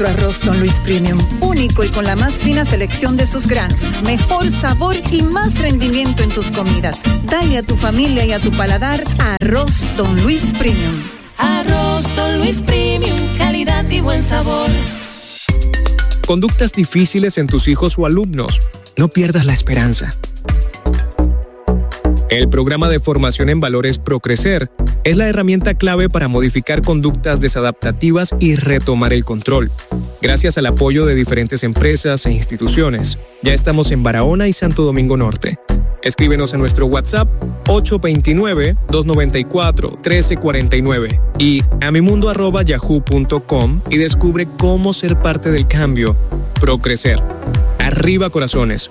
nuestro arroz Don Luis Premium, único y con la más fina selección de sus granos, mejor sabor y más rendimiento en tus comidas. Dale a tu familia y a tu paladar arroz Don Luis Premium. Arroz Don Luis Premium, calidad y buen sabor. Conductas difíciles en tus hijos o alumnos. No pierdas la esperanza. El programa de formación en valores ProCrecer es la herramienta clave para modificar conductas desadaptativas y retomar el control. Gracias al apoyo de diferentes empresas e instituciones, ya estamos en Barahona y Santo Domingo Norte. Escríbenos a nuestro WhatsApp 829-294-1349 y amimundo@yahoo.com y descubre cómo ser parte del cambio. ProCrecer. Arriba corazones.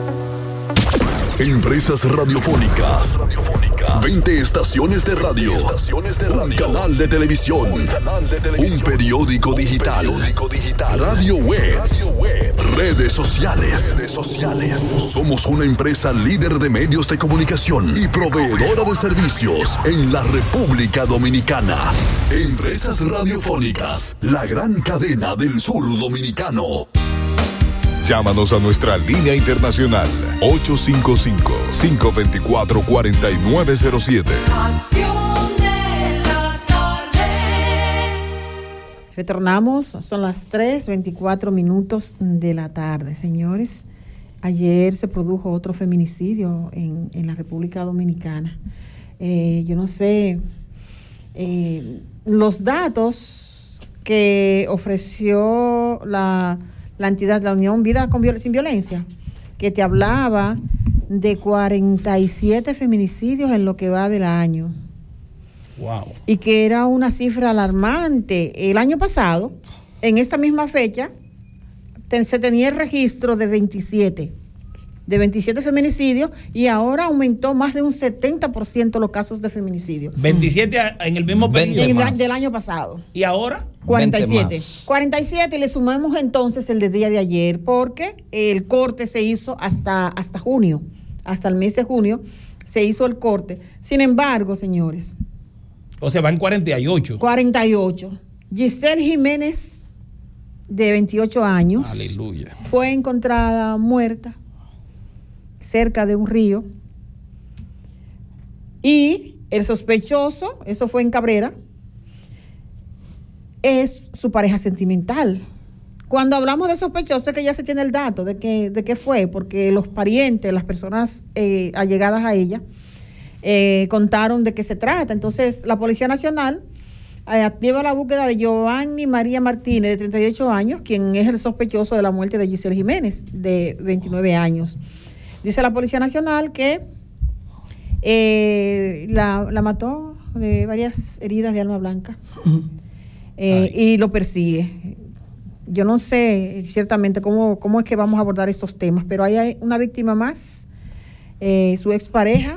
Empresas radiofónicas. 20 estaciones de radio. Un canal de televisión. Un periódico digital. Radio web. Redes sociales. Somos una empresa líder de medios de comunicación y proveedora de servicios en la República Dominicana. Empresas radiofónicas. La gran cadena del sur dominicano. Llámanos a nuestra línea internacional 855-524-4907. Acción de la tarde. Retornamos, son las 3:24 de la tarde, señores. Ayer se produjo otro feminicidio en la República Dominicana. Yo no sé, los datos que ofreció la entidad, la Unión Vida Sin Violencia, que te hablaba de 47 feminicidios en lo que va del año. Wow. Y que era una cifra alarmante. El año pasado, en esta misma fecha, se tenía el registro de 27 feminicidios y ahora aumentó más de un 70% los casos de feminicidio. 27 en el mismo periodo del año pasado. ¿Y ahora? 47. 47 y le sumamos entonces el de día de ayer, porque el corte se hizo hasta junio, hasta el mes de junio se hizo el corte. Sin embargo, señores. O sea, van 48. 48. Giselle Jiménez, de 28 años. Aleluya. Fue encontrada muerta cerca de un río. Y el sospechoso, eso fue en Cabrera, es su pareja sentimental. Cuando hablamos de sospechoso es que ya se tiene el dato de qué fue, porque los parientes, las personas allegadas a ella, contaron de qué se trata. Entonces, la Policía Nacional activa la búsqueda de Giovanni María Martínez, de 38 años, quien es el sospechoso de la muerte de Giselle Jiménez, de 29 años. Dice la Policía Nacional que la mató de varias heridas de arma blanca. Y lo persigue. Yo no sé ciertamente cómo es que vamos a abordar estos temas, pero ahí hay una víctima más. Su expareja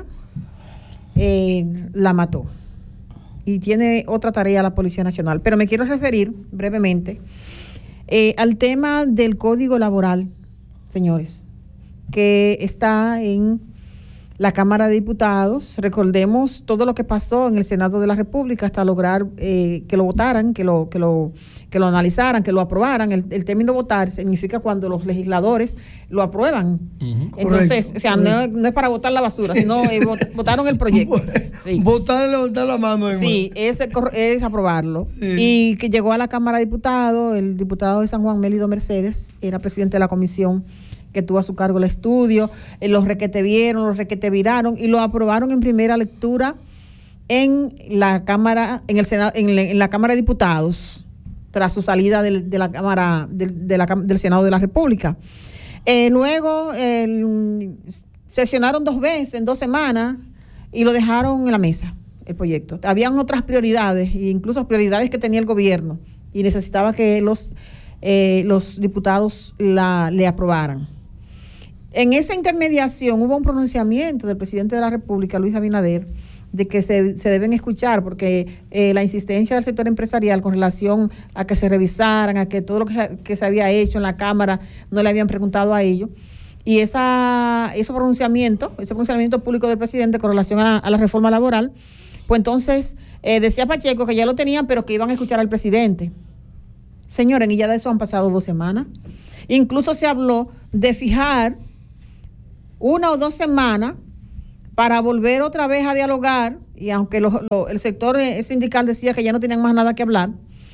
la mató. Y tiene otra tarea la Policía Nacional. Pero me quiero referir brevemente al tema del Código Laboral, señores, que está en la Cámara de Diputados. Recordemos todo lo que pasó en el Senado de la República hasta lograr que lo votaran, que lo analizaran, que lo aprobaran. El término votar significa cuando los legisladores lo aprueban. Entonces, correcto, o sea, no es para botar la basura, sino votaron el proyecto. Sí. Votar y levantar la mano. Sí, es aprobarlo. Sí. Y que llegó a la Cámara de Diputados, el diputado de San Juan, Mélido Mercedes, era presidente de la comisión que tuvo a su cargo el estudio, los requete viraron y lo aprobaron en primera lectura en la Cámara, en el Senado, en la Cámara de Diputados, tras su salida de la Cámara del Senado de la República. Luego sesionaron 2 veces en 2 semanas y lo dejaron en la mesa, el proyecto. Habían otras prioridades, incluso prioridades que tenía el gobierno, y necesitaba que los diputados le aprobaran. En esa intermediación hubo un pronunciamiento del presidente de la República, Luis Abinader, de que se deben escuchar, porque la insistencia del sector empresarial con relación a que se revisaran, a que todo lo que se había hecho en la Cámara no le habían preguntado a ellos. Y ese pronunciamiento público del presidente con relación a la reforma laboral, pues entonces decía Pacheco que ya lo tenían, pero que iban a escuchar al presidente. Señores, y ya de eso han pasado 2 semanas. Incluso se habló de fijar 1 o 2 semanas para volver otra vez a dialogar, y aunque el sector sindical decía que ya no tenían más nada que hablar,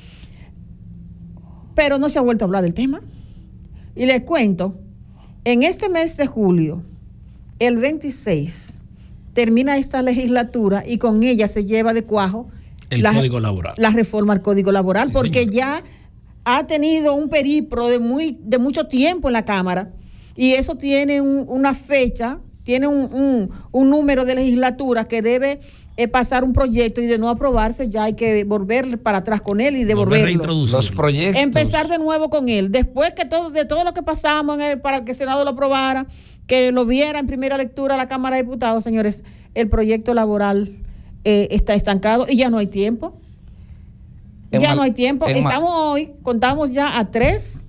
pero no se ha vuelto a hablar del tema. Y les cuento, en este mes de julio, el 26, termina esta legislatura y con ella se lleva de cuajo Código Laboral. La reforma al Código Laboral, Sí, porque señor. ya ha tenido un periplo de mucho tiempo en la Cámara, y eso tiene una fecha, tiene un número de legislatura que debe pasar un proyecto, y de no aprobarse ya hay que volver para atrás con él y devolverlo. Los proyectos. Empezar de nuevo con él. Después que de todo lo que pasamos para que el Senado lo aprobara, que lo viera en primera lectura la Cámara de Diputados, señores, el proyecto laboral está estancado y ya no hay tiempo. No hay tiempo. Contamos ya a 3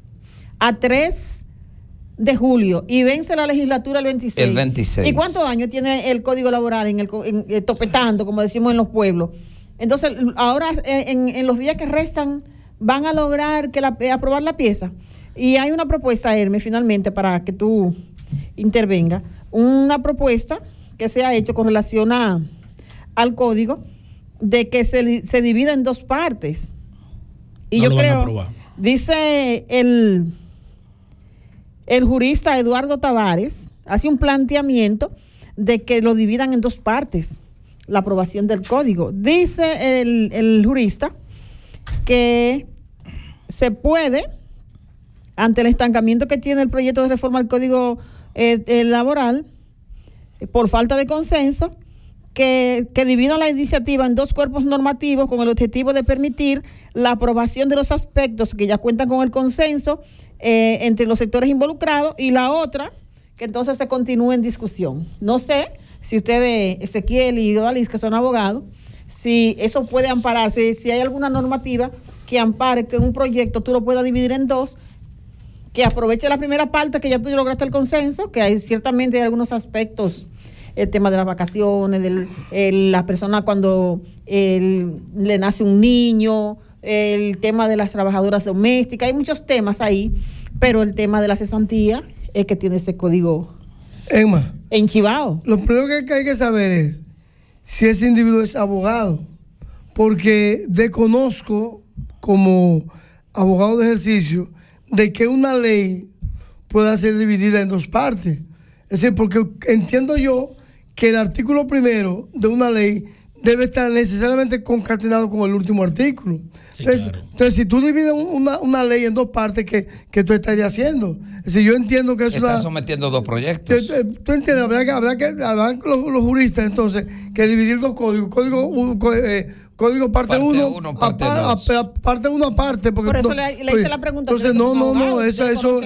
de julio y vence la legislatura el 26. El 26. ¿Y cuántos años tiene el Código Laboral en topetando, como decimos en los pueblos? Entonces, ahora en los días que restan van a lograr aprobar la pieza. Y hay una propuesta, Hermes, finalmente, para que tú intervenga, una propuesta que se ha hecho con relación al código, de que se divida en 2 partes. Y no yo lo van a creo, aprobar. dice el jurista Eduardo Tavares, hace un planteamiento de que lo dividan en 2 partes, la aprobación del código. Dice el jurista que se puede, ante el estancamiento que tiene el proyecto de reforma al Código Laboral, por falta de consenso, que dividan la iniciativa en 2 cuerpos normativos con el objetivo de permitir la aprobación de los aspectos que ya cuentan con el consenso entre los sectores involucrados, y la otra, que entonces se continúe en discusión. No sé si ustedes, Ezequiel y Odalis, que son abogados, si eso puede ampararse, si hay alguna normativa que ampare que un proyecto tú lo puedas dividir en 2, que aproveche la primera parte, que ya tú lograste el consenso, que ciertamente hay algunos aspectos, el tema de las vacaciones, la persona cuando le nace un niño, el tema de las trabajadoras domésticas, hay muchos temas ahí, pero el tema de la cesantía es que tiene este código enchivado. Lo primero que hay que saber es si ese individuo es abogado, porque desconozco como abogado de ejercicio de que una ley pueda ser dividida en 2 partes. Es decir, porque entiendo yo que el artículo primero de una ley debe estar necesariamente concatenado con el último artículo. Sí, entonces, claro. Entonces, si tú divides una ley en 2 partes, ¿qué tú estarías haciendo? Es decir, yo entiendo que es Estás sometiendo 2 proyectos. Tú entiendes, habrá que los juristas entonces que dividir 2 códigos. Código parte 1, parte 1 aparte. Porque por eso le hice la pregunta. Entonces, no, eso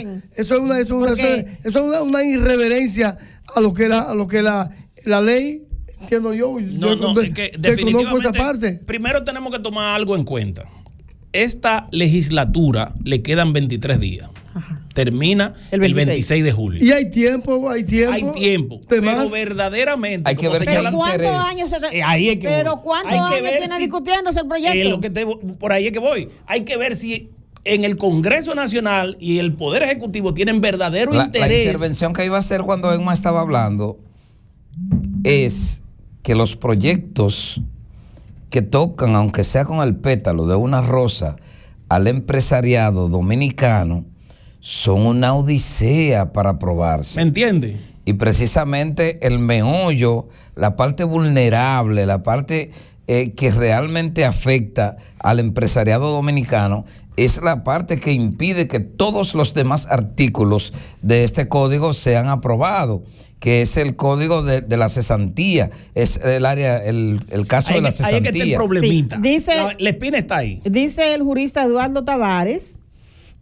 es una irreverencia a lo que la ley. Entiendo yo. Es que definitivamente, esa parte. Primero tenemos que tomar algo en cuenta. Esta legislatura le quedan 23 días. Ajá. Termina el 26 de julio. Y hay tiempo. Hay tiempo. Pero verdaderamente. Hay que ver si hay ¿cuántos años ahí es que pero ¿cuántos años tiene discutiéndose el proyecto? Por ahí es que voy. Hay que ver si en el Congreso Nacional y el Poder Ejecutivo tienen verdadero interés. La intervención que iba a hacer cuando Emma estaba hablando es que los proyectos que tocan, aunque sea con el pétalo de una rosa, al empresariado dominicano, son una odisea para aprobarse. ¿Me entiende? Y precisamente el meollo, la parte vulnerable, la parte que realmente afecta al empresariado dominicano, es la parte que impide que todos los demás artículos de este código sean aprobados, que es el código de la cesantía, es el caso de la cesantía. Ahí es que está el problemita. Sí. La espina está ahí. Dice el jurista Eduardo Tavares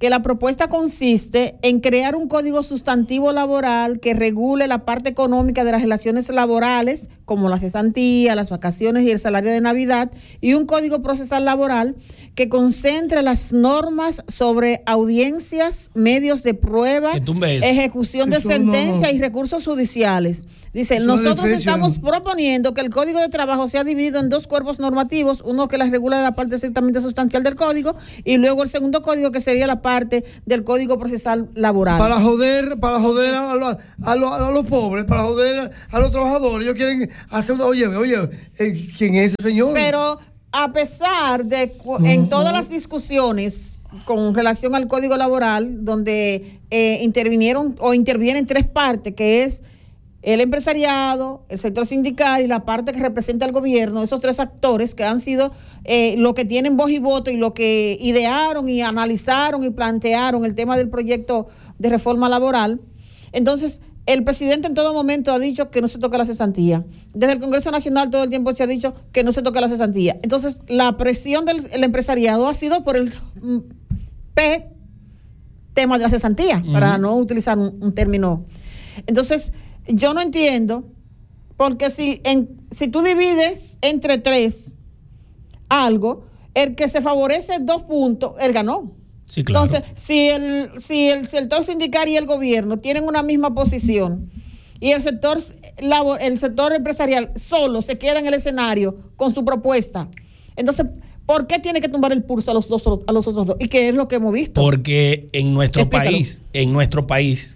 que la propuesta consiste en crear un código sustantivo laboral que regule la parte económica de las relaciones laborales, como la cesantía, las vacaciones y el salario de Navidad, y un código procesal laboral que concentre las normas sobre audiencias, medios de prueba, ejecución de sentencia y recursos judiciales. Dice, nosotros estamos proponiendo que el Código de Trabajo sea dividido en dos cuerpos normativos, uno que las regula la parte estrictamente sustancial del código y luego el segundo código que sería la parte del Código Procesal Laboral. Para joder a los pobres, para joder a los trabajadores. Ellos quieren hacer una, oye, ¿quién es ese señor? Pero a pesar de en todas las discusiones con relación al Código Laboral, donde intervienen tres partes, que es el empresariado, el sector sindical y la parte que representa al gobierno, esos tres actores que han sido los que tienen voz y voto y lo que idearon y analizaron y plantearon el tema del proyecto de reforma laboral. Entonces, el presidente en todo momento ha dicho que no se toca la cesantía. Desde el Congreso Nacional todo el tiempo se ha dicho que no se toca la cesantía. Entonces, la presión del empresariado ha sido por el tema de la cesantía, para no utilizar un término. Entonces, yo no entiendo, porque si tú divides entre tres algo, el que se favorece 2 puntos, él ganó. Sí, claro. Entonces, si el sector sindical y el gobierno tienen una misma posición y el sector empresarial solo se queda en el escenario con su propuesta, entonces, ¿por qué tiene que tumbar el pulso a los otros dos? ¿Y qué es lo que hemos visto? Porque en nuestro país,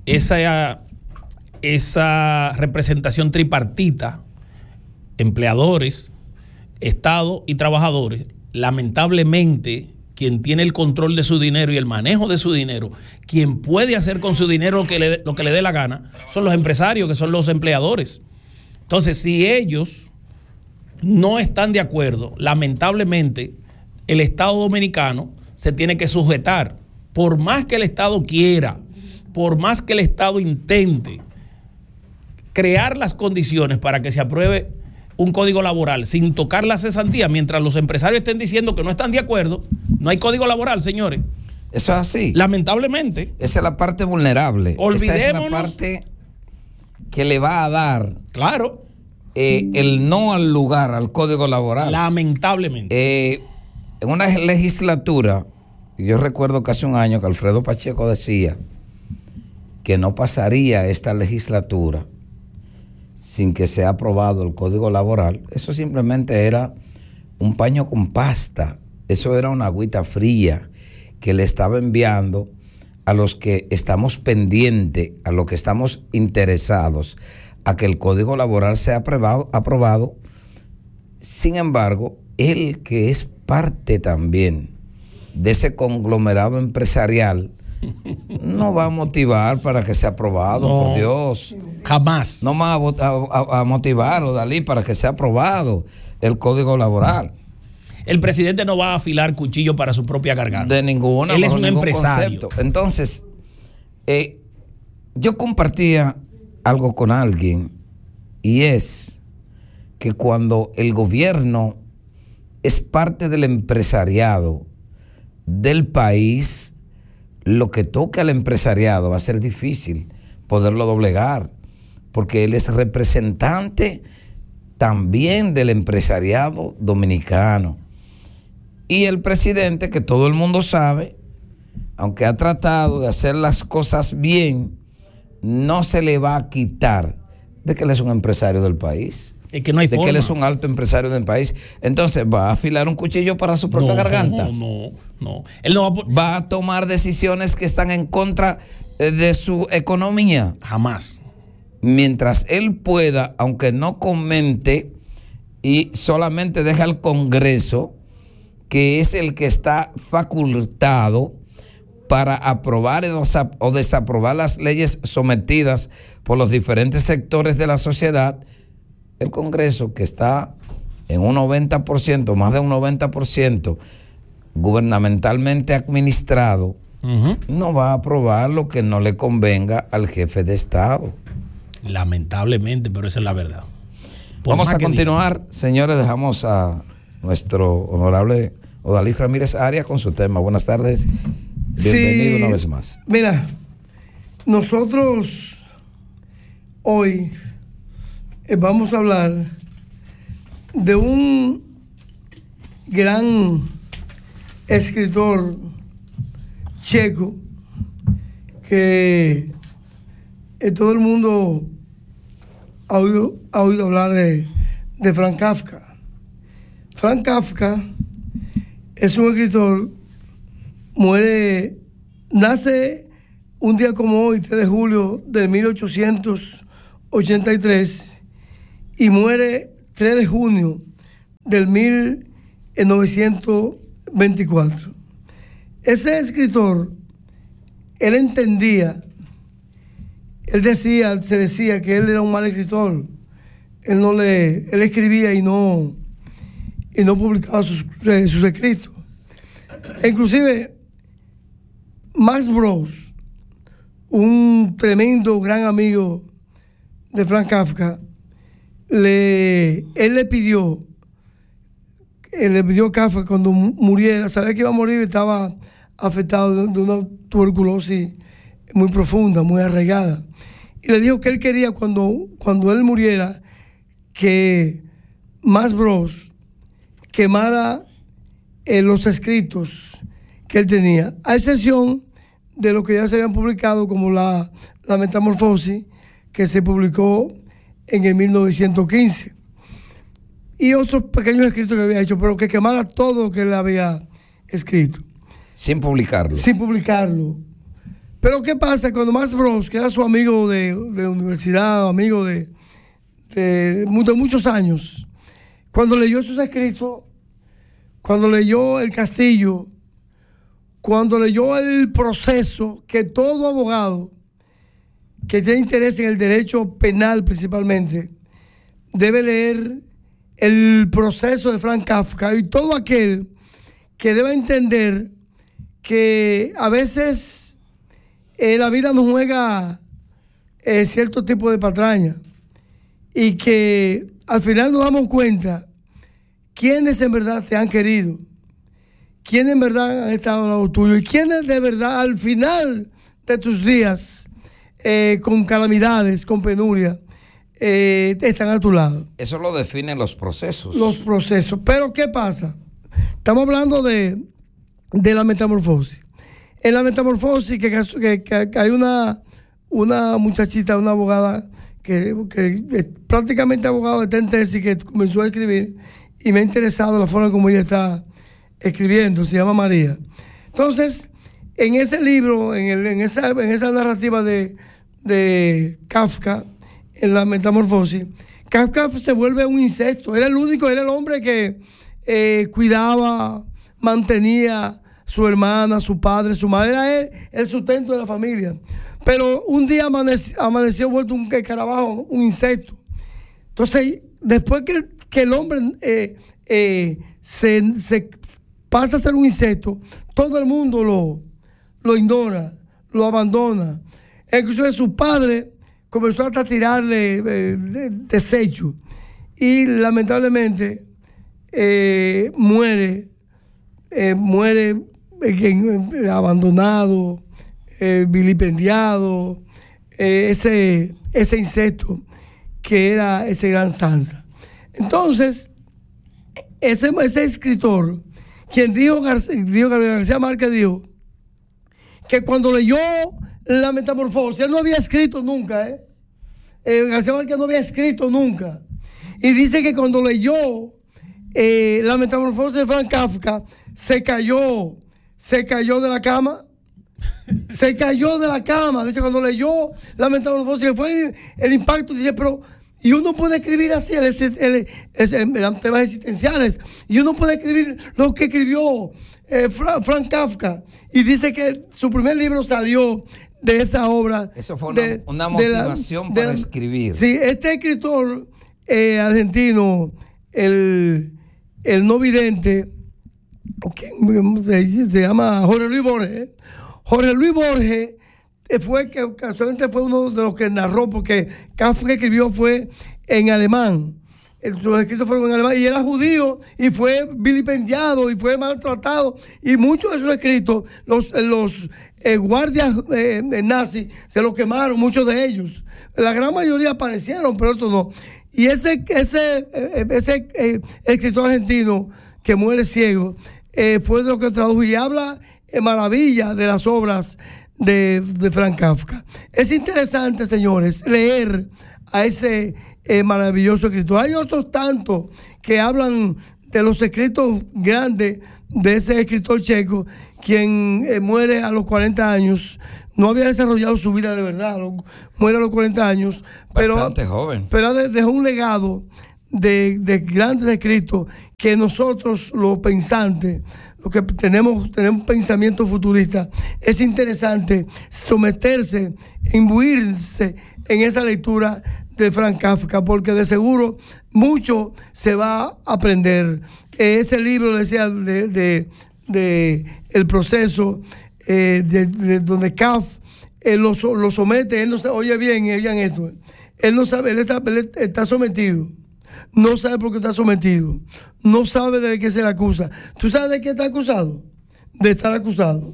esa representación tripartita, empleadores, Estado y trabajadores, lamentablemente, quien tiene el control de su dinero y el manejo de su dinero, quien puede hacer con su dinero lo que le dé la gana, son los empresarios, que son los empleadores. Entonces, si ellos no están de acuerdo, lamentablemente, el Estado dominicano se tiene que sujetar. Por más que el Estado quiera, por más que el Estado intente crear las condiciones para que se apruebe un código laboral sin tocar la cesantía, mientras los empresarios estén diciendo que no están de acuerdo, no hay código laboral, señores. Eso es así. Lamentablemente. Esa es la parte vulnerable. Olvidémonos. Esa es la parte que le va a dar, claro, el no al lugar, al código laboral. Lamentablemente. En una legislatura, yo recuerdo que hace un año que Alfredo Pacheco decía que no pasaría esta legislatura sin que sea aprobado el código laboral. Eso simplemente era un paño con pasta, eso era una agüita fría que le estaba enviando a los que estamos pendientes, a los que estamos interesados a que el código laboral sea aprobado. Sin embargo, él, que es parte también de ese conglomerado empresarial, no va a motivar para que sea aprobado, no, por Dios. Jamás. No va a motivarlo, Dalí, para que sea aprobado el código laboral. El presidente no va a afilar cuchillo para su propia garganta. De ninguna. Él es un empresario. Concepto. Entonces, yo compartía algo con alguien, y es que cuando el gobierno es parte del empresariado del país, lo que toca al empresariado va a ser difícil poderlo doblegar, porque él es representante también del empresariado dominicano. Y el presidente, que todo el mundo sabe, aunque ha tratado de hacer las cosas bien, no se le va a quitar de que él es un empresario del país. Es que no hay de forma. Que él es un alto empresario del país. Entonces, ¿va a afilar un cuchillo para su propia garganta? No. Él no va a tomar decisiones que están en contra de su economía. Jamás. Mientras él pueda, aunque no comente y solamente deja al Congreso, que es el que está facultado para aprobar o desaprobar las leyes sometidas por los diferentes sectores de la sociedad, el Congreso, que está en un 90%, más de un 90%, gubernamentalmente administrado, no va a aprobar lo que no le convenga al jefe de Estado. Lamentablemente, pero esa es la verdad. Vamos a continuar, señores, dejamos a nuestro honorable Odalis Ramírez Arias con su tema. Buenas tardes. Bienvenido una vez más. Mira, nosotros hoy vamos a hablar de un gran escritor checo que todo el mundo ha oído hablar de Franz Kafka. Franz Kafka es un escritor, nace un día como hoy, 3 de julio de 1883, y muere 3 de junio del 1924. Ese escritor, él entendía, se decía que él era un mal escritor. Él escribía y no publicaba sus escritos. Inclusive, Max Brod, un tremendo gran amigo de Franz Kafka, él le pidió a Kafka cuando muriera, sabía que iba a morir, estaba afectado de una tuberculosis muy profunda, muy arraigada, y le dijo que él quería cuando él muriera que Max Brod quemara los escritos que él tenía, a excepción de lo que ya se habían publicado, como la Metamorfosis, que se publicó en el 1915, y otros pequeños escritos que había hecho, pero que quemara todo lo que él había escrito. Sin publicarlo. Sin publicarlo. Pero ¿qué pasa cuando Max Brod, que era su amigo de universidad, amigo de muchos años, cuando leyó sus escritos, cuando leyó El Castillo, cuando leyó el proceso, que todo abogado que tiene interés en el derecho penal principalmente debe leer el proceso de Franz Kafka, y todo aquel que debe entender que a veces la vida nos juega cierto tipo de patraña, y que al final nos damos cuenta quiénes en verdad te han querido, quiénes en verdad han estado al lado tuyo, y quiénes de verdad al final de tus días, con calamidades, con penuria, están a tu lado. Eso lo definen los procesos. Los procesos. Pero ¿qué pasa? Estamos hablando de la Metamorfosis. En la Metamorfosis, que hay una muchachita, una abogada, que es prácticamente abogada, está en tesis, que comenzó a escribir, y me ha interesado la forma como ella está escribiendo, se llama María. Entonces, en ese libro, en esa narrativa de Kafka, en la Metamorfosis, Kafka se vuelve un insecto. Era el hombre que cuidaba, mantenía su hermana, su padre, su madre, era él el sustento de la familia. Pero un día amaneció vuelto un escarabajo, un insecto. Entonces, después que el hombre se pasa a ser un insecto, todo el mundo lo ignora, lo abandona. Incluso su padre comenzó hasta a tirarle desecho, y lamentablemente muere abandonado, vilipendiado, ese insecto que era ese gran Sansa. Entonces, ese escritor, quien Gabriel García Márquez dijo que cuando leyó la Metamorfosis, él no había escrito nunca, García Márquez no había escrito nunca, y dice que cuando leyó la Metamorfosis de Franz Kafka, se cayó de la cama. Se cayó de la cama. Dice, cuando leyó la Metamorfosis, que fue el impacto, dice, pero, y uno puede escribir así, eran temas existenciales, y uno puede escribir lo que escribió Franz Kafka, y dice que su primer libro salió de esa obra. Eso fue una motivación para escribir. Sí, este escritor argentino, el no vidente, se llama Jorge Luis Borges. Jorge Luis Borges casualmente fue uno de los que narró, porque Kafka escribió fue en alemán. sus escritos fueron en alemán, y era judío y fue vilipendiado y fue maltratado, y muchos de sus escritos los guardias nazis se los quemaron, muchos de ellos. La gran mayoría aparecieron, pero otros no. Y ese escritor argentino que muere ciego fue de lo que tradujo y habla en maravilla de las obras de Franz Kafka. Es interesante, señores, leer a ese maravilloso escritor. Hay otros tantos que hablan de los escritos grandes de ese escritor checo, quien muere a los 40 años. No había desarrollado su vida de verdad, muere a los 40 años. Bastante joven. Pero dejó un legado de grandes escritos que nosotros, los pensantes, los que tenemos pensamiento futurista, es interesante someterse, imbuirse en esa lectura de Franz Kafka, porque de seguro mucho se va a aprender. Ese libro, decía, de el proceso, de donde Kafka lo somete, él no se oye bien, oigan esto, él no sabe, él está sometido, no sabe por qué está sometido, no sabe de qué se le acusa. ¿Tú sabes de qué está acusado? De estar acusado.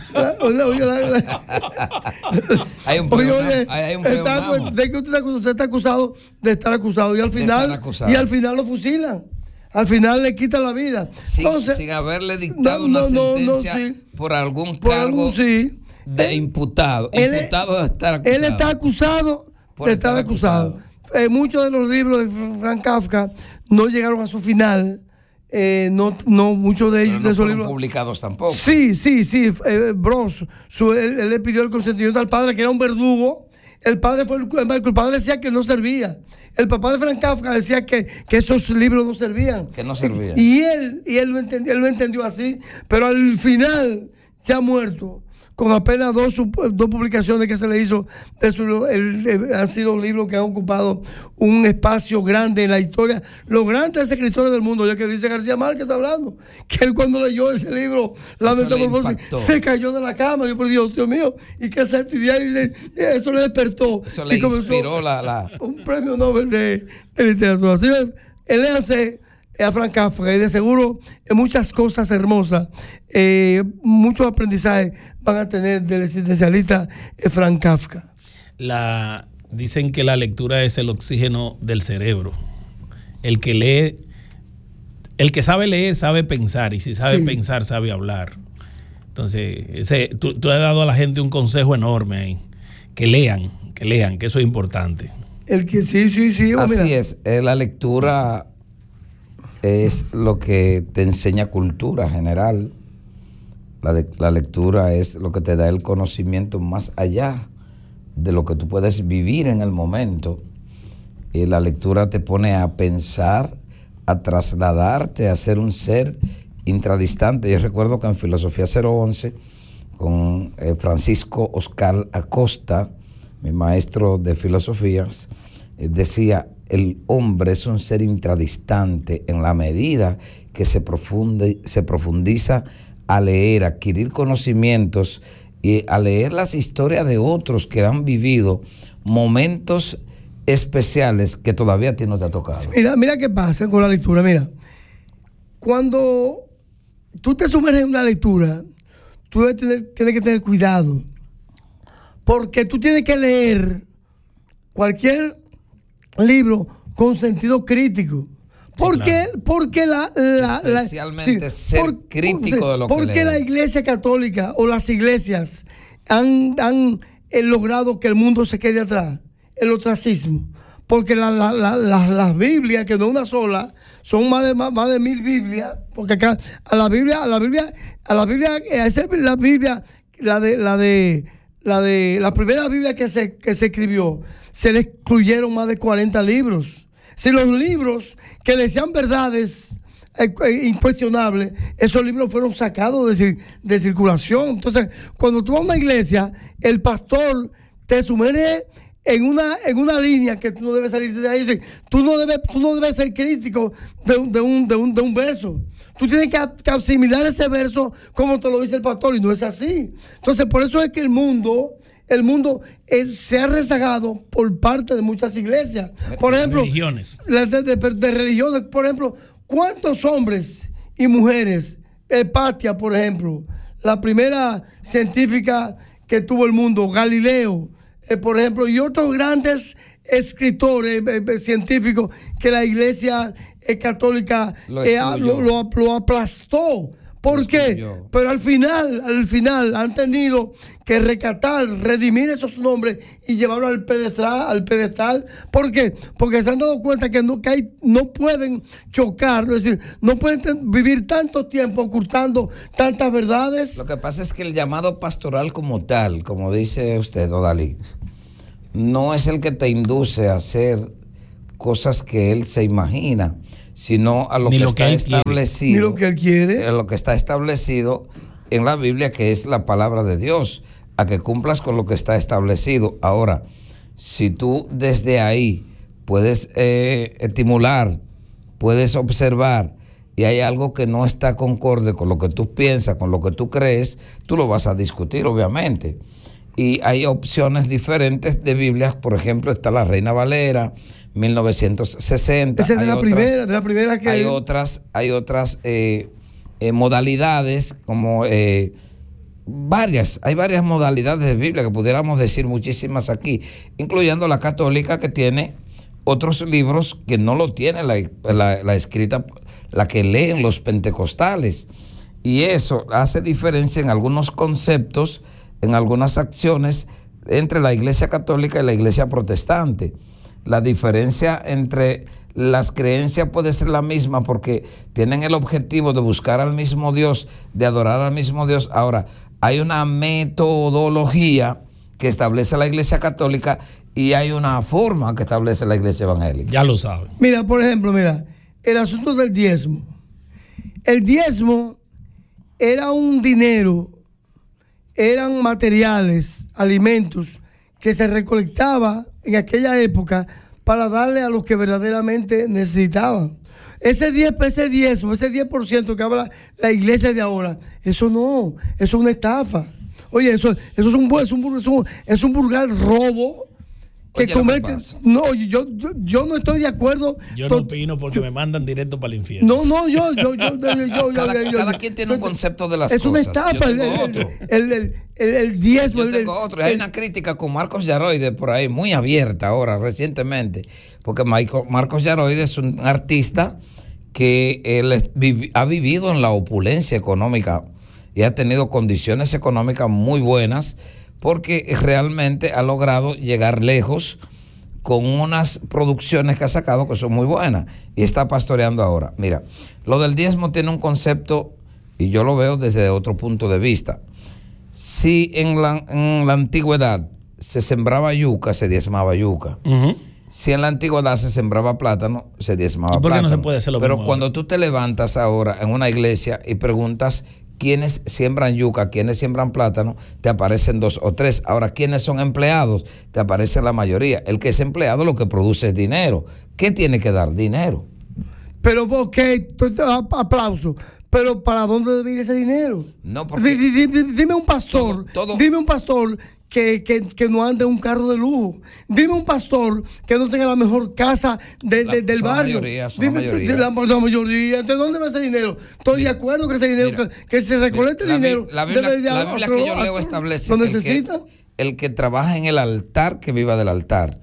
Hay un problema. De que usted está acusado de estar acusado, y al final lo fusilan. Al final le quitan la vida. Sin haberle dictado una sentencia por algún cargo de imputado. Imputado de estar acusado. Él está acusado de estar acusado. Muchos de los libros de Franz Kafka no llegaron a su final. No, muchos de ellos, no de esos fueron libros publicados tampoco. Sí. Bros, él le pidió el consentimiento al padre, que era un verdugo. El padre decía que no servía. El papá de Franz Kafka decía que esos libros no servían. Que no servían. Y él lo entendió así, pero al final, ya muerto, con apenas dos publicaciones que se le hizo, han sido libros que han ocupado un espacio grande en la historia. Los grandes escritores del mundo, ya que dice García Márquez, está hablando, que él cuando leyó ese libro, La Metamorfosis, se cayó de la cama. Yo, por Dios mío, y que se eso le despertó. Eso le inspiró un premio Nobel de literatura. Señor, él hace a Franz Kafka, y de seguro muchas cosas hermosas, muchos aprendizajes van a tener del existencialista Franz Kafka. Dicen que la lectura es el oxígeno del cerebro. El que lee, el que sabe leer sabe pensar, y si sabe pensar sabe hablar. Entonces tú has dado a la gente un consejo enorme ahí, que lean, que eso es importante. Así es, la lectura es lo que te enseña cultura general. La lectura es lo que te da el conocimiento más allá de lo que tú puedes vivir en el momento. Y la lectura te pone a pensar, a trasladarte, a ser un ser intradistante. Yo recuerdo que en Filosofía 011, con Francisco Oscar Acosta, mi maestro de filosofías, decía: el hombre es un ser intradistante en la medida que se profundiza a leer, a adquirir conocimientos y a leer las historias de otros que han vivido momentos especiales que todavía a ti no te ha tocado. Mira qué pasa con la lectura. Mira, cuando tú te sumerges en una lectura, tú tienes que tener cuidado, porque tú tienes que leer cualquier libro con sentido crítico. Porque especialmente ser crítico de lo que lees. Porque la Iglesia Católica o las iglesias han logrado que el mundo se quede atrás, el ostracismo. Porque las Biblias, que no una sola, son más de 1000 Biblias. Porque acá la primera Biblia que se escribió, se le excluyeron más de 40 libros. Si los libros que decían verdades incuestionables, esos libros fueron sacados de circulación. Entonces, cuando tú vas a una iglesia, el pastor te sumerge en una línea que tú no debes salir de ahí. Tú no debes ser crítico de un verso. Tú tienes que asimilar ese verso como te lo dice el pastor, y no es así. Entonces, por eso es que el mundo el mundo se ha rezagado por parte de muchas iglesias. Por ejemplo, religiones. De religiones. Por ejemplo, ¿cuántos hombres y mujeres? Hipatia, por ejemplo, la primera científica que tuvo el mundo, Galileo, por ejemplo, y otros grandes escritores científicos que la iglesia católica lo aplastó. ¿Por qué? Pero al final han tenido que recatar, redimir esos nombres y llevarlos al pedestal. ¿Por qué? Porque se han dado cuenta que no pueden chocar, es decir, no pueden vivir tanto tiempo ocultando tantas verdades. Lo que pasa es que el llamado pastoral como tal, como dice usted, Odalí, no es el que te induce a hacer cosas que él se imagina, sino a lo que está establecido. Ni lo que él quiere. A lo que está establecido en la Biblia, que es la palabra de Dios, a que cumplas con lo que está establecido. Ahora, si tú desde ahí puedes estimular, puedes observar, y hay algo que no está concorde con lo que tú piensas, con lo que tú crees, tú lo vas a discutir, obviamente. Y hay opciones diferentes de Biblias. Por ejemplo, está la Reina Valera, 1960. Esa es de la primera que hay otras modalidades, como hay varias modalidades de Biblia que pudiéramos decir muchísimas aquí, incluyendo la católica, que tiene otros libros que no lo tiene la escrita, la que leen los pentecostales. Y eso hace diferencia en algunos conceptos, en algunas acciones entre la iglesia católica y la iglesia protestante. La diferencia entre las creencias puede ser la misma porque tienen el objetivo de buscar al mismo Dios, de adorar al mismo Dios. Ahora, hay una metodología que establece la iglesia católica y hay una forma que establece la iglesia evangélica. Ya lo saben. Mira, por ejemplo, el asunto del diezmo. El diezmo era un dinero, eran materiales, alimentos que se recolectaba en aquella época para darle a los que verdaderamente necesitaban. Ese 10% que habla la iglesia de ahora, eso es una estafa. Oye, eso es un vulgar robo que cometen. No, yo no estoy de acuerdo. Yo no opino porque me mandan directo para el infierno. Cada quien tiene un concepto de las cosas. Es una estafa. El diezmo. Yo tengo otro. Hay una crítica con Marcos Yaroide por ahí, muy abierta ahora, recientemente, porque Marcos Yaroide es un artista que él ha vivido en la opulencia económica y ha tenido condiciones económicas muy buenas, porque realmente ha logrado llegar lejos con unas producciones que ha sacado que son muy buenas y está pastoreando ahora. Mira, lo del diezmo tiene un concepto y yo lo veo desde otro punto de vista. Si en la antigüedad se sembraba yuca, se diezmaba yuca. Uh-huh. Si en la antigüedad se sembraba plátano, se diezmaba plátano. No se puede hacer lo Pero mismo cuando ahora tú te levantas ahora en una iglesia y preguntas quiénes siembran yuca, quiénes siembran plátano, te aparecen 2 o 3. Ahora, ¿quiénes son empleados? Te aparece la mayoría. El que es empleado lo que produce es dinero. ¿Qué tiene que dar? Dinero. Pero, ok, aplauso. Pero, ¿para dónde debe ir ese dinero? No, porque dime un pastor. Dime un pastor que no ande en un carro de lujo. Dime un pastor que no tenga la mejor casa del barrio. La mayoría. ¿De dónde va ese dinero? Estoy de acuerdo que ese dinero, que se recolecte dinero. La Biblia que yo leo establece ¿lo necesita? El que trabaja en el altar, que viva del altar.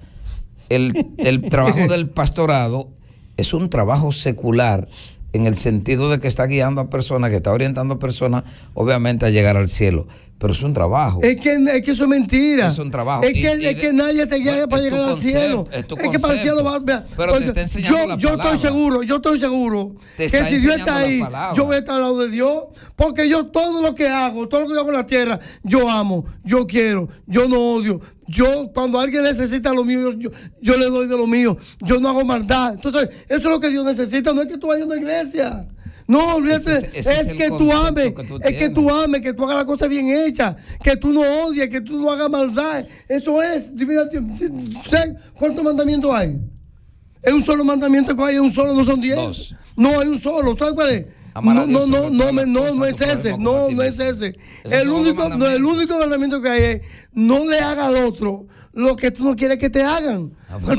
El trabajo del pastorado es un trabajo secular, en el sentido de que está guiando a personas, que está orientando a personas, obviamente, a llegar al cielo. Pero es un trabajo. Es que eso es mentira. Es un trabajo. Es que nadie te guía para llegar al cielo. Es que para el cielo va. Pero te está enseñando la palabra. Yo estoy seguro que si Dios está ahí, yo voy a estar al lado de Dios. Porque yo todo lo que hago en la tierra, yo amo, yo quiero, yo no odio. Yo, cuando alguien necesita lo mío, yo le doy de lo mío. Yo no hago maldad. Entonces, eso es lo que Dios necesita. No es que tú vayas a una iglesia. No, olvídate, es que tú ames, que tú hagas la cosa bien hecha, que tú no odies, que tú no hagas maldad. Eso es. ¿Cuántos mandamientos hay? Es un solo mandamiento que hay, es un solo, no son 10. 2. No, hay un solo. ¿Sabes cuál es? No es ese. No es ese. El único mandamiento que hay es no le haga al otro lo que tú no quieres que te hagan.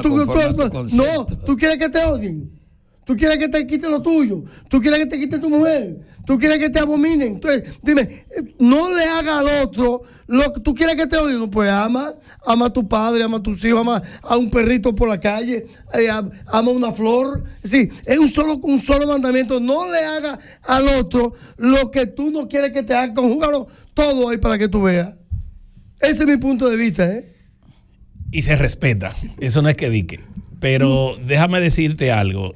Tú quieres que te odien. Tú quieres que te quiten lo tuyo. Tú quieres que te quite tu mujer. Tú quieres que te abominen. Entonces, dime, no le haga al otro lo que tú quieres que te odien. No, pues ama a tu padre, ama a tus hijos, ama a un perrito por la calle, ama una flor. Sí, es un solo mandamiento. No le haga al otro lo que tú no quieres que te hagan. Conjúgalo todo ahí para que tú veas. Ese es mi punto de vista, Y se respeta. Eso no es que dique. Pero déjame decirte algo.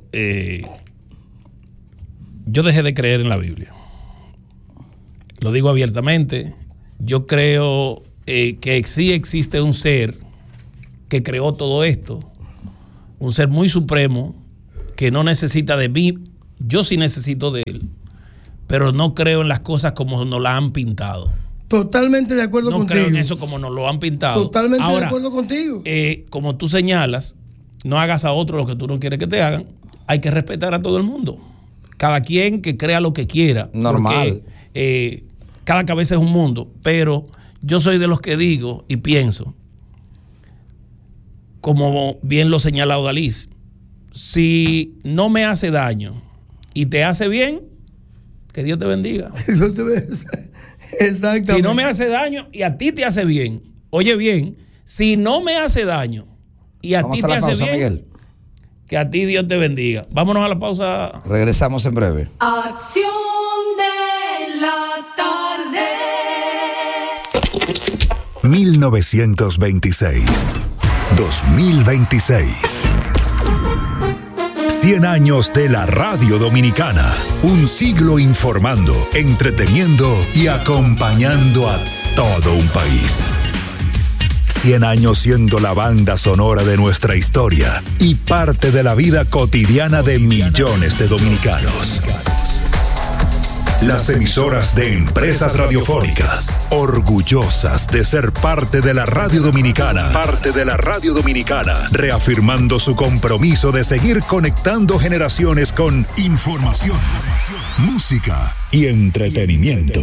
Yo dejé de creer en la Biblia. Lo digo abiertamente. Yo creo que sí existe un ser que creó todo esto. Un ser muy supremo que no necesita de mí. Yo sí necesito de él. Pero no creo en las cosas como nos las han pintado. Totalmente de acuerdo contigo. No creo en eso como nos lo han pintado. Totalmente de acuerdo contigo. Como tú señalas, no hagas a otro lo que tú no quieres que te hagan. Hay que respetar a todo el mundo. Cada quien que crea lo que quiera. Normal. Porque, cada cabeza es un mundo. Pero yo soy de los que digo y pienso, como bien lo señala Odalis, si no me hace daño y te hace bien, que Dios te bendiga. Exactamente. Si no me hace daño y a ti te hace bien, oye bien, si no me hace daño y a ti te hace bien, Miguel, que a ti Dios te bendiga. Vámonos a la pausa. Regresamos en breve. Acción de la tarde. 1926. 2026. 100 años de la radio dominicana. Un siglo informando, entreteniendo y acompañando a todo un país. 100 años siendo la banda sonora de nuestra historia y parte de la vida cotidiana de millones de dominicanos. Las emisoras de Empresas Radiofónicas, orgullosas de ser parte de la radio dominicana. Parte de la radio dominicana, reafirmando su compromiso de seguir conectando generaciones con información, música y entretenimiento.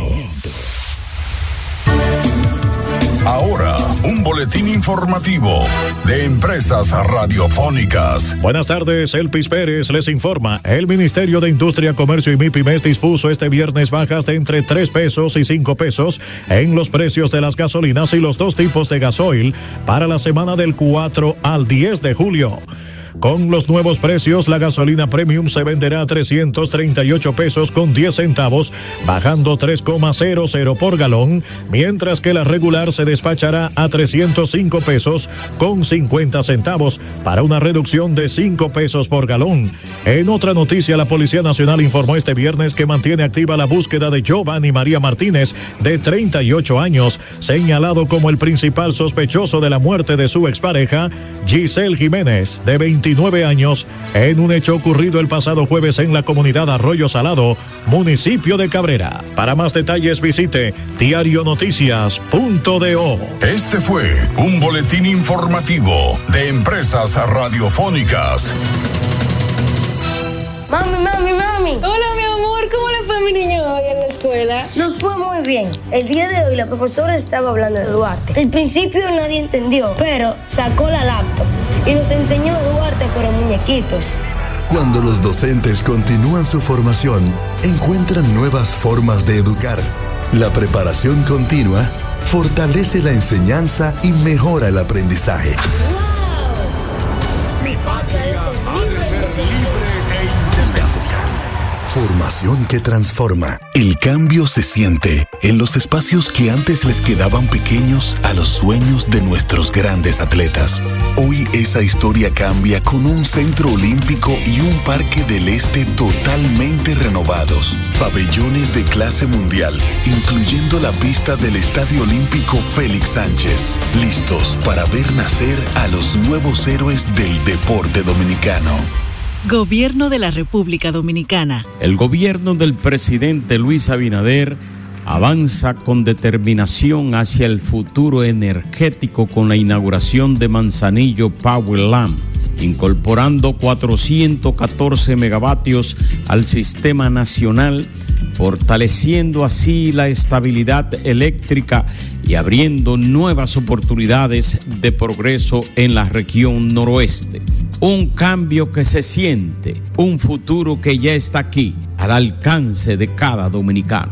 Ahora, un boletín informativo de Empresas Radiofónicas. Buenas tardes, Elpis Pérez les informa. El Ministerio de Industria, Comercio y MIPYMES dispuso este viernes bajas de entre 3 pesos y 5 pesos en los precios de las gasolinas y los 2 tipos de gasoil para la semana del 4 al 10 de julio. Con los nuevos precios, la gasolina premium se venderá a 338 pesos con 10 centavos, bajando 3,00 por galón, mientras que la regular se despachará a 305 pesos con 50 centavos, para una reducción de 5 pesos por galón. En otra noticia, la Policía Nacional informó este viernes que mantiene activa la búsqueda de Giovanni María Martínez, de 38 años, señalado como el principal sospechoso de la muerte de su expareja, Giselle Jiménez, de 29 años, en un hecho ocurrido el pasado jueves en la comunidad Arroyo Salado, municipio de Cabrera. Para más detalles visite diarionoticias.do. Este fue un boletín informativo de Empresas Radiofónicas. Mami. Hola, mi amor, ¿cómo le fue a mi niño hoy en la escuela? Nos fue muy bien. El día de hoy la profesora estaba hablando de Duarte. Al principio nadie entendió, pero sacó la laptop y nos enseñó Duarte pero muñequitos. Cuando los docentes continúan su formación, encuentran nuevas formas de educar. La preparación continua fortalece la enseñanza y mejora el aprendizaje. Mi patria ha de ser libre e independiente. Formación que transforma. El cambio se siente en los espacios que antes les quedaban pequeños a los sueños de nuestros grandes atletas. Hoy esa historia cambia con un centro olímpico y un parque del este totalmente renovados. Pabellones de clase mundial, incluyendo la pista del Estadio Olímpico Félix Sánchez. Listos para ver nacer a los nuevos héroes del deporte dominicano. Gobierno de la República Dominicana. El gobierno del presidente Luis Abinader avanza con determinación hacia el futuro energético con la inauguración de Manzanillo Power Lamp, incorporando 414 megavatios al sistema nacional, fortaleciendo así la estabilidad eléctrica y abriendo nuevas oportunidades de progreso en la región noroeste. Un cambio que se siente, un futuro que ya está aquí, al alcance de cada dominicano.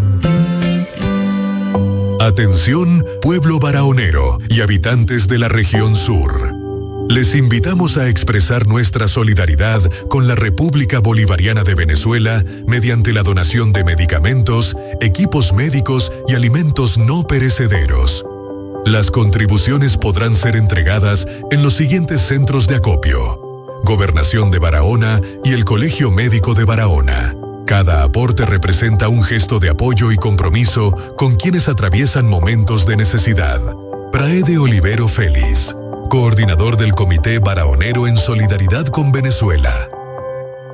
Atención, pueblo barahonero y habitantes de la región sur. Les invitamos a expresar nuestra solidaridad con la República Bolivariana de Venezuela mediante la donación de medicamentos, equipos médicos y alimentos no perecederos. Las contribuciones podrán ser entregadas en los siguientes centros de acopio: Gobernación de Barahona y el Colegio Médico de Barahona. Cada aporte representa un gesto de apoyo y compromiso con quienes atraviesan momentos de necesidad. Praede Olivero Félix, coordinador del Comité Barahonero en Solidaridad con Venezuela.